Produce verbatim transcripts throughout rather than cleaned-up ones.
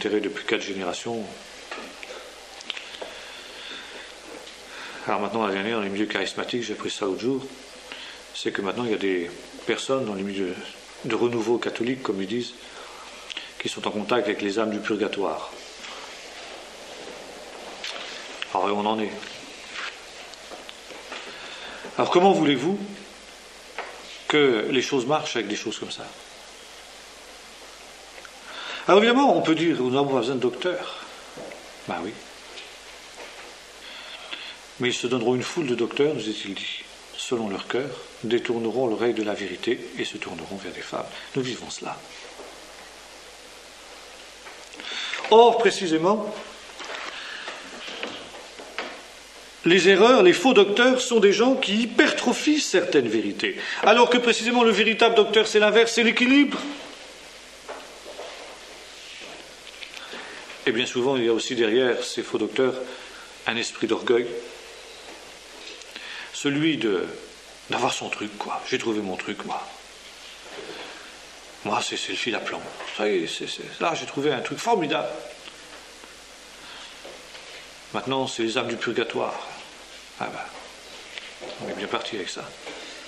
enterré depuis quatre générations. Alors maintenant, la dernière, dans les milieux charismatiques, j'ai appris ça l'autre jour, c'est que maintenant, il y a des personnes dans les milieux de renouveau catholique, comme ils disent, qui sont en contact avec les âmes du purgatoire. Alors, on en est. Alors, comment voulez-vous que les choses marchent avec des choses comme ça? Alors, évidemment, on peut dire, nous n'avons pas besoin de docteurs. Ben oui. Mais ils se donneront une foule de docteurs, nous est-il dit, selon leur cœur, détourneront l'oreille de la vérité et se tourneront vers des fables. Nous vivons cela. Or, précisément, les erreurs, les faux docteurs sont des gens qui hypertrophient certaines vérités. Alors que précisément le véritable docteur, c'est l'inverse, c'est l'équilibre. Et bien souvent, il y a aussi derrière ces faux docteurs un esprit d'orgueil. Celui de, d'avoir son truc, quoi. J'ai trouvé mon truc, moi. Moi, c'est, c'est le fil à plomb. Ça y est, c'est, c'est, là, j'ai trouvé un truc formidable. Maintenant, c'est les âmes du purgatoire. Ah ben, on est bien parti avec ça.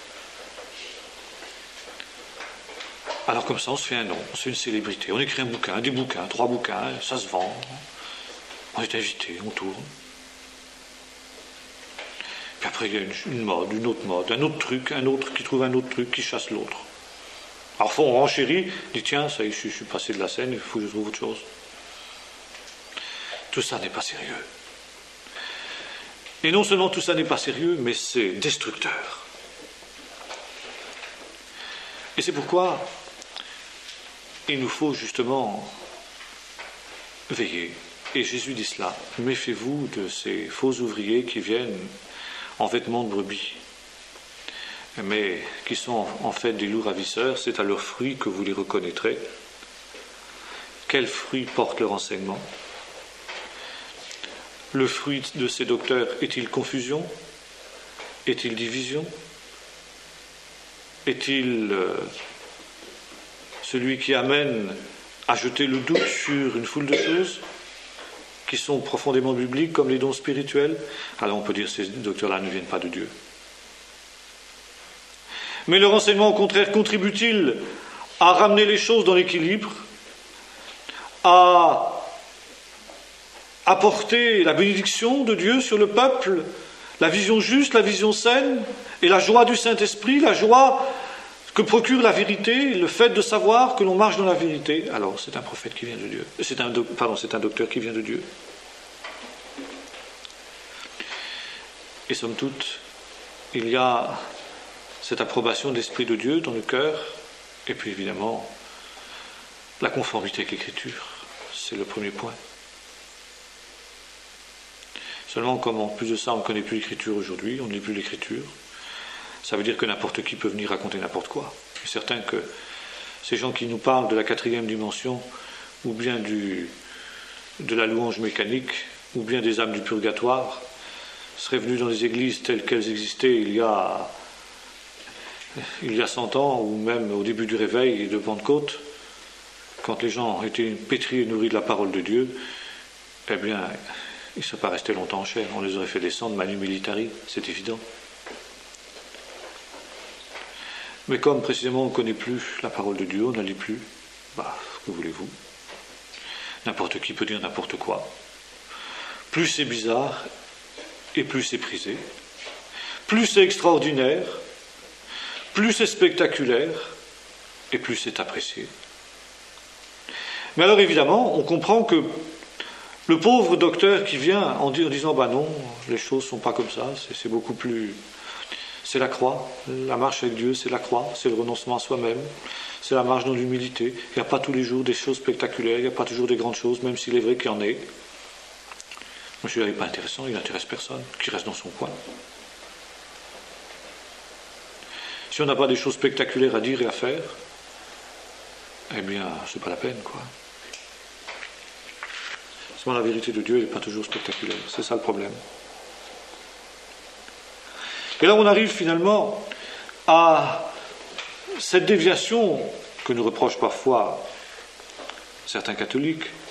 Alors comme ça, on se fait un nom, on se fait une célébrité. On écrit un bouquin, des bouquins, trois bouquins, ça se vend. On est invité, on tourne. Puis après, il y a une, une mode, une autre mode, un autre truc, un autre qui trouve un autre truc, qui chasse l'autre. Alors, on renchérit, dit tiens, ça y est, je, je suis passé de la scène, il faut que je trouve autre chose. Tout ça n'est pas sérieux. Et non seulement tout ça n'est pas sérieux, mais c'est destructeur. Et c'est pourquoi il nous faut justement veiller. Et Jésus dit cela, méfiez-vous de ces faux ouvriers qui viennent en vêtements de brebis, mais qui sont en fait des loups ravisseurs. C'est à leurs fruits que vous les reconnaîtrez. Quels fruits portent leur enseignement? Le fruit de ces docteurs est-il confusion? Est-il division? Est-il euh, celui qui amène à jeter le doute sur une foule de choses qui sont profondément bibliques, comme les dons spirituels? Alors on peut dire que ces docteurs-là ne viennent pas de Dieu. Mais leur enseignement, au contraire, contribue-t-il à ramener les choses dans l'équilibre, à apporter la bénédiction de Dieu sur le peuple, la vision juste, la vision saine, et la joie du Saint-Esprit, la joie que procure la vérité, le fait de savoir que l'on marche dans la vérité? Alors c'est un prophète qui vient de Dieu. C'est un, pardon, c'est un docteur qui vient de Dieu. Et somme toute, il y a cette approbation de l'Esprit de Dieu dans le cœur, et puis évidemment, la conformité avec l'Écriture. C'est le premier point. Seulement, comme en plus de ça, on ne connaît plus l'Écriture aujourd'hui, on ne lit plus l'Écriture, ça veut dire que n'importe qui peut venir raconter n'importe quoi. Je suis certain que ces gens qui nous parlent de la quatrième dimension, ou bien du, de la louange mécanique, ou bien des âmes du purgatoire, seraient venus dans des églises telles qu'elles existaient il y a, il y a cent ans, ou même au début du réveil de Pentecôte, quand les gens étaient pétris et nourris de la parole de Dieu, eh bien, ils ne seraient pas restés longtemps en chair. On les aurait fait descendre manu militari, c'est évident. Mais comme précisément on ne connaît plus la parole de Dieu, on ne la lit plus, bah, que voulez-vous? N'importe qui peut dire n'importe quoi. Plus c'est bizarre, et plus c'est prisé. Plus c'est extraordinaire, plus c'est spectaculaire, et plus c'est apprécié. Mais alors évidemment, on comprend que le pauvre docteur qui vient en disant « bah non, les choses ne sont pas comme ça, c'est, c'est beaucoup plus... » C'est la croix, la marche avec Dieu, c'est la croix, c'est le renoncement à soi-même, c'est la marche dans l'humilité. Il n'y a pas tous les jours des choses spectaculaires, il n'y a pas toujours des grandes choses, même s'il est vrai qu'il y en ait. Monsieur n'est pas intéressant, il n'intéresse personne, qui reste dans son coin. Si on n'a pas des choses spectaculaires à dire et à faire, eh bien, c'est pas la peine, quoi. Seulement la vérité de Dieu n'est pas toujours spectaculaire, c'est ça le problème. Et là, on arrive finalement à cette déviation que nous reprochent parfois certains catholiques,